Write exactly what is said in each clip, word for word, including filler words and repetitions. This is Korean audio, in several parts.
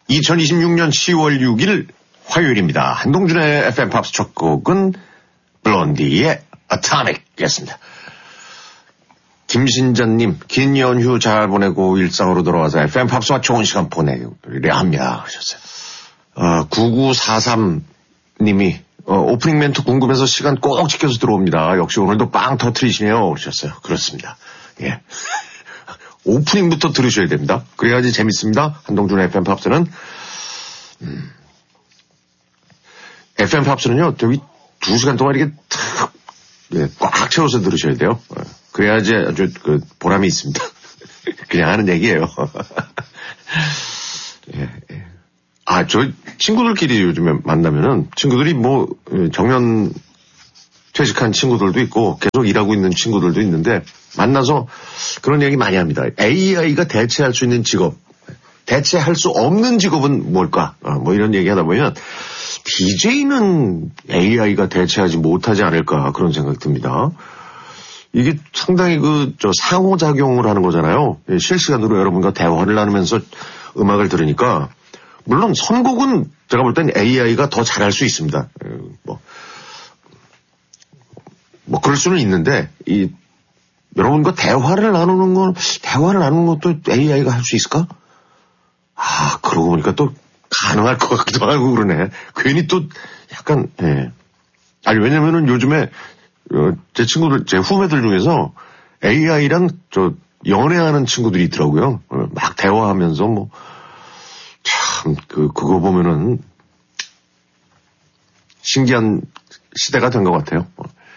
이천이십육 년 시월 육일 화요일입니다. 한동준의 에프엠 팝스 첫 곡은 블론디의 Atomic이었습니다. 김신전님, 긴 연휴 잘 보내고 일상으로 돌아와서 에프엠 팝스와 좋은 시간 보내려 합니다. 하셨어요. 어, 구구사삼 님이 어, 오프닝 멘트 궁금해서 시간 꼭 지켜서 들어옵니다. 역시 오늘도 빵 터트리시네요. 그러셨어요. 그렇습니다. 예. 오프닝부터 들으셔야 됩니다. 그래야지 재밌습니다. 한동준 에프엠 팝스는 음, 에프엠 팝스는요. 저기 두 시간 동안 이렇게 탁 예, 꽉 채워서 들으셔야 돼요. 어, 그래야지 아주 그 보람이 있습니다. 그냥 하는 얘기예요. 예, 예. 아, 저 친구들끼리 요즘에 만나면은 친구들이 뭐 정년 퇴직한 친구들도 있고 계속 일하고 있는 친구들도 있는데 만나서 그런 얘기 많이 합니다. 에이아이가 대체할 수 있는 직업, 대체할 수 없는 직업은 뭘까? 어, 뭐 이런 얘기 하다 보면 디제이는 에이아이가 대체하지 못하지 않을까 그런 생각이 듭니다. 이게 상당히 그 저 상호작용을 하는 거잖아요. 실시간으로 여러분과 대화를 나누면서 음악을 들으니까 물론 선곡은 제가 볼 땐 에이아이가 더 잘할 수 있습니다. 뭐, 뭐 그럴 수는 있는데 이 여러분과 대화를 나누는 건 대화를 나누는 것도 에이아이가 할 수 있을까? 아 그러고 보니까 또 가능할 것 같기도 하고 그러네. 괜히 또 약간 예. 아니 왜냐면은 요즘에 어, 제 친구들 제 후배들 중에서 에이아이랑 저 연애하는 친구들이 있더라고요. 어, 막 대화하면서 뭐 참 그 그거 보면은 신기한 시대가 된 것 같아요.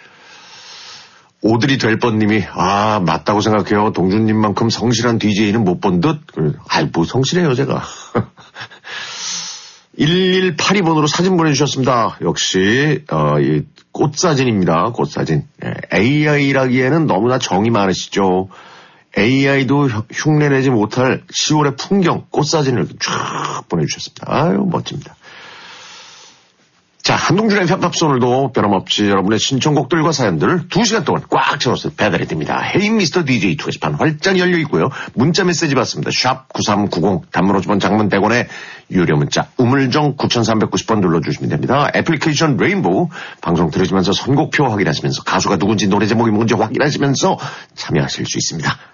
오드리 될 뻔님이 아 맞다고 생각해요. 동준님만큼 성실한 디제이는 못 본 듯. 아이 뭐 성실해요 제가. 일일팔이 번으로 사진 보내주셨습니다. 역시 어, 이 꽃사진입니다. 꽃사진. 예, 에이아이라기에는 너무나 정이 많으시죠. 에이아이도 흉내내지 못할 시월의 풍경, 꽃사진을 쫙 보내주셨습니다. 아유 멋집니다. 자, 한동준의 팝팝스 오늘도 변함없이 여러분의 신청곡들과 사연들을 두 시간 동안 꽉 채워서 배달이 됩니다. 헤이 미스터 디제이 투게시판 활짝 열려 있고요. 문자 메시지 받습니다. 샵 구삼구공 단문 오십 원 장문 백 원에 유료 문자 우물정 구삼구공 번 눌러주시면 됩니다. 애플리케이션 레인보우 방송 들으시면서 선곡표 확인하시면서 가수가 누군지 노래 제목이 뭔지 확인하시면서 참여하실 수 있습니다.